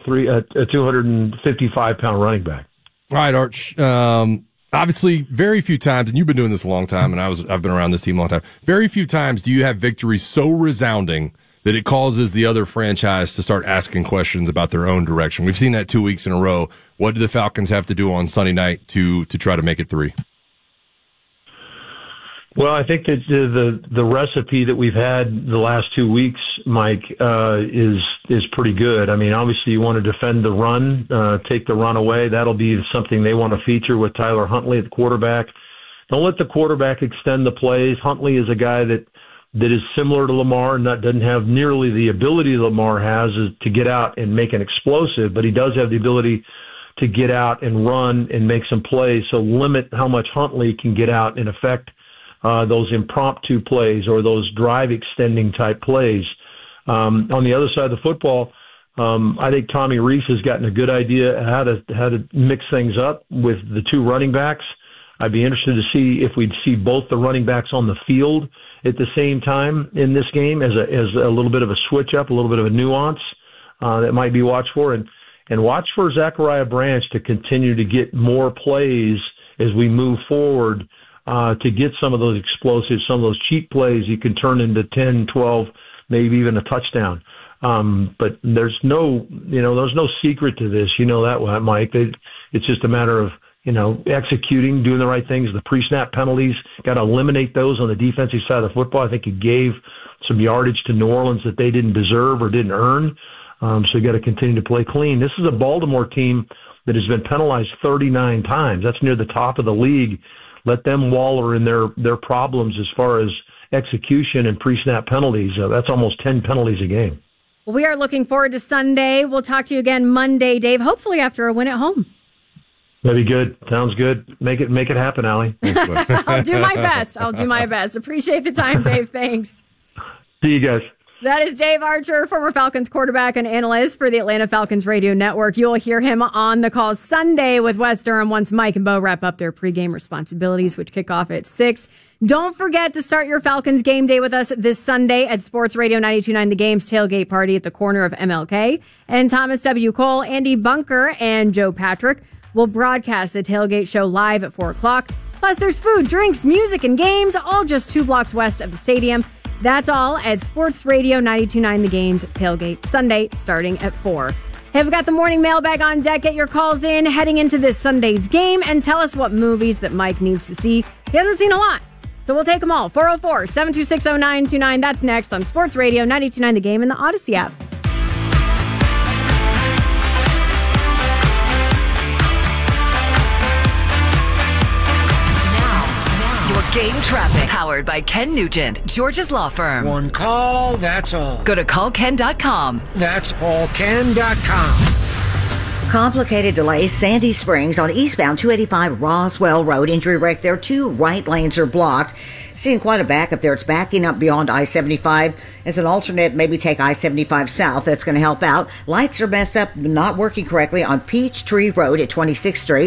a 255-pound running back. All right, Arch. Obviously, very few times, and you've been doing this a long time, and I've been around this team a long time. Very few times do you have victories so resounding that it causes the other franchise to start asking questions about their own direction. We've seen that 2 weeks in a row. What do the Falcons have to do on Sunday night to try to make it 3? Well, I think that the recipe that we've had the last 2 weeks, Mike, is pretty good. I mean, obviously you want to defend the run, take the run away. That'll be something they want to feature with Tyler Huntley at the quarterback. Don't let the quarterback extend the plays. Huntley is a guy that is similar to Lamar and doesn't have nearly the ability Lamar has to get out and make an explosive, but he does have the ability to get out and run and make some plays. So limit how much Huntley can get out and affect those impromptu plays or those drive extending type plays. On the other side of the football, I think Tommy Rees has gotten a good idea how to mix things up with the two running backs. I'd be interested to see if we'd see both the running backs on the field at the same time in this game as a little bit of a switch up, a little bit of a nuance that might be watched for. And watch for Zachariah Branch to continue to get more plays as we move forward to get some of those explosives, some of those cheap plays you can turn into 10, 12, maybe even a touchdown. But there's no secret to this. You know that, Mike. It's just a matter of, executing, doing the right things. The pre-snap penalties, got to eliminate those on the defensive side of the football. I think it gave some yardage to New Orleans that they didn't deserve or didn't earn. So you got to continue to play clean. This is a Baltimore team that has been penalized 39 times. That's near the top of the league. Let them waller in their problems as far as execution and pre-snap penalties. That's almost 10 penalties a game. Well, we are looking forward to Sunday. We'll talk to you again Monday, Dave, hopefully after a win at home. That'd be good. Sounds good. Make it happen, Allie. I'll do my best. Appreciate the time, Dave. Thanks. See you guys. That is Dave Archer, former Falcons quarterback and analyst for the Atlanta Falcons Radio Network. You'll hear him on the call Sunday with Wes Durham once Mike and Bo wrap up their pregame responsibilities, which kick off at 6. Don't forget to start your Falcons game day with us this Sunday at Sports Radio 92.9 The Game's tailgate party at the corner of MLK. And Thomas W. Cole, Andy Bunker, and Joe Patrick will broadcast the tailgate show live at 4 o'clock. Plus, there's food, drinks, music, and games, all just 2 blocks west of the stadium. That's all at Sports Radio 92.9 The Game's tailgate Sunday, starting at 4. Hey, we've got the morning mailbag on deck. Get your calls in heading into this Sunday's game and tell us what movies that Mike needs to see. He hasn't seen a lot, so we'll take them all. 404-726-0929. That's next on Sports Radio 92.9 The Game and the Odyssey app. Game traffic powered by Ken Nugent, George's law firm. One call, that's all. Go to callken.com. That's allken.com. Complicated delays, Sandy Springs on eastbound 285 Roswell Road. Injury wreck there. 2 right lanes are blocked. Seeing quite a backup there. It's backing up beyond I-75. As an alternate, maybe take I-75 south. That's going to help out. Lights are messed up, not working correctly on Peachtree Road at 26th Street.